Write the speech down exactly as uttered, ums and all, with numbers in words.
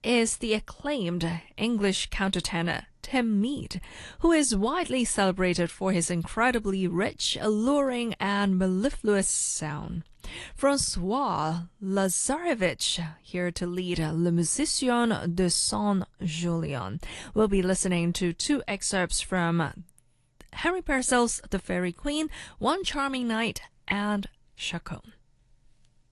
is the acclaimed English countertenor Tim Mead, who is widely celebrated for his incredibly rich, alluring, and mellifluous sound. Francois Lazarevich, here to lead Le Musicien de Saint-Julien. We'll be listening to two excerpts from Henry Purcell's The Fairy Queen, One Charming Night, and Chaconne.